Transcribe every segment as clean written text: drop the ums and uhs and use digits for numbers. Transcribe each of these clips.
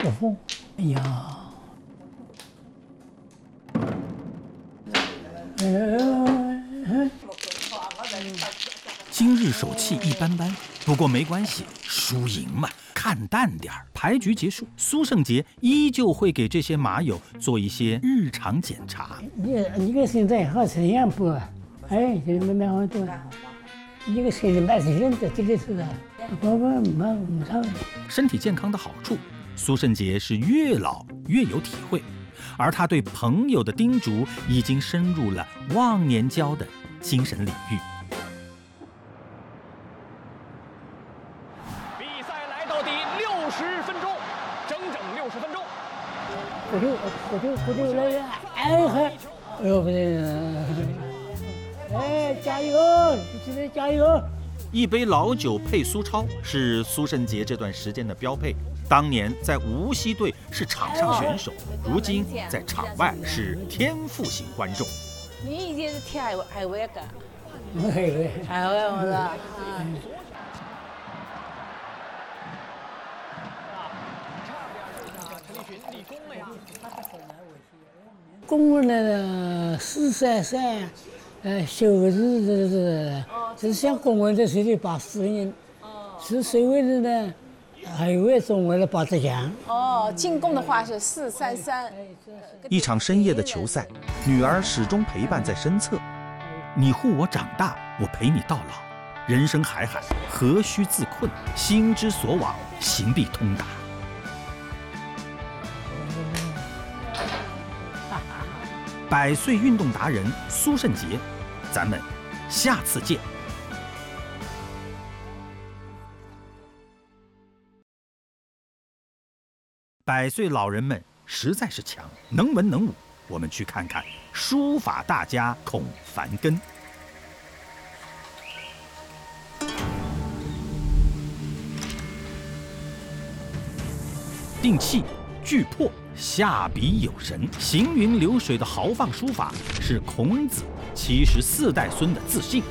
国风。哎呀， 今日手气一般般，不过没关系，输赢嘛，看淡点儿。牌局结束，苏胜杰依旧会给这些马友做一些日常检查。 你个现在好吃样不？哎，这蛮好多。你个身体蛮是人的，这个是的，没啥问题。 身体健康的好处，苏胜杰是越老越有体会，而他对朋友的叮嘱已经深入了忘年交的精神领域。 比赛来到第60分钟，整整60分钟。 不丢来了，哎呦不对，哎加油，现在加油！ 一杯老酒配苏超是苏胜杰这段时间的标配。当年在无锡队是场上选手，如今在场外是天赋型观众。 你以前是踢海外的， 海外我的。 公务的433，修是是像公务的水里80人，是水位的呢，海外中为了80强。 哦，进贡的话是433。 一场深夜的球赛，女儿始终陪伴在身侧。你护我长大，我陪你到老。人生海海，何须自困？心之所往，行必通达。100岁运动达人苏胜杰，咱们下次见。100岁老人们实在是强，能文能武。我们去看看书法大家孔繁根。定气、聚魄、下笔有神，行云流水的豪放书法是孔子74代孙的自信。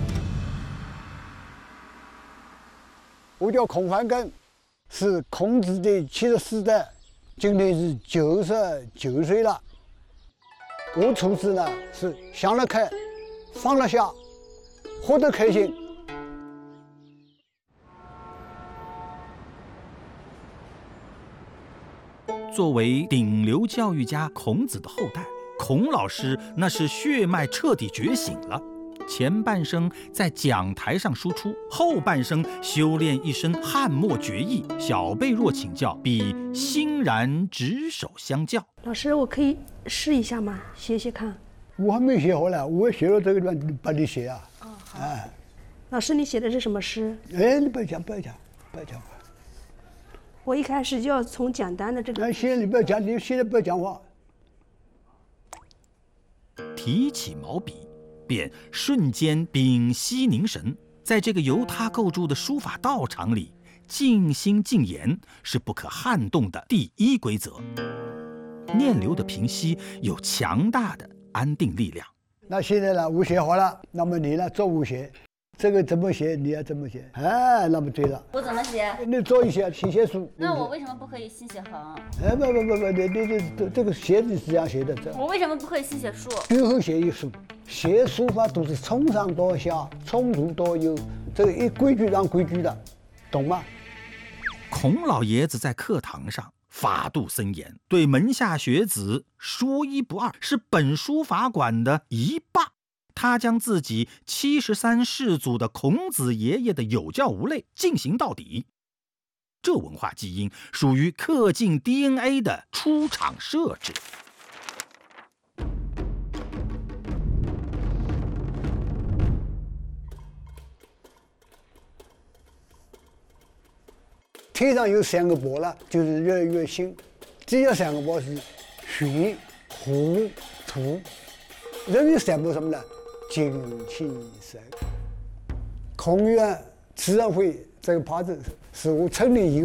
我叫孔繁根，是孔子的74代，今年是99岁了。我处事呢是想得开，放得下，活得开心。 作为顶流教育家孔子的后代，孔老师那是血脉彻底觉醒了。前半生在讲台上输出，后半生修炼一身汉墨绝艺，小辈若请教，必欣然执手相教。 老师，我可以试一下吗？写写看。 我还没写好呢，我写到这个地方帮你写啊。 哦，好。哎，老师，你写的是什么诗？ 哎，你不要讲。 我一开始就要从简单的这个。 哎，现在你不要讲，你现在不要讲话。 提起毛笔，便瞬间屏息凝神，在这个由他构筑的书法道场里，静心静言是不可撼动的第一规则。念流的平息有强大的安定力量。 那现在呢，我写好了，那么你呢，照我写。这个怎么写，你要怎么写？哎，那么对了。 我怎么写？ 你做一些新写书。 那我为什么不可以新写横？ 哎，不，你这个写是这样写的。 我为什么不可以新写竖？ 最后写一竖，写书法都是从上到下，从左到右，这个一规矩让规矩的，懂吗？ 孔老爷子在课堂上法度森严，对门下学子说一不二，是本书法馆的一霸。他将自己73世祖的孔子爷爷的有教无类进行到底，这文化基因属于刻进 DNA 的出厂设置。 天上有3个宝了，就是日月星，这3个宝是水、火、土。人有3宝什么呢？精气神。孔院自然会这个牌子是我成立以后